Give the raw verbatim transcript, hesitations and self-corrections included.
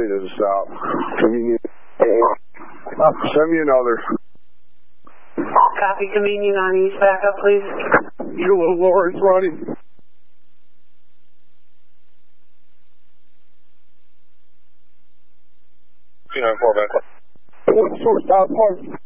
state of the South. Convenient. Send me another. Copy, convenient on east. Back up, please. Kilo Lawrence running. two nine four back. Source South Park.